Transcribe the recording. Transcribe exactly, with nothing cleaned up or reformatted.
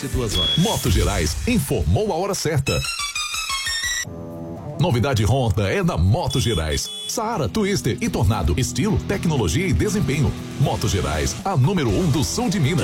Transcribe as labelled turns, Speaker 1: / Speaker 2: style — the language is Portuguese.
Speaker 1: vinte e duas horas.
Speaker 2: Motos Gerais informou a hora certa. Novidade Honda é na Motos Gerais. Saara, Twister e Tornado. Estilo, tecnologia e desempenho. Motos Gerais, a número um do sul de Minas.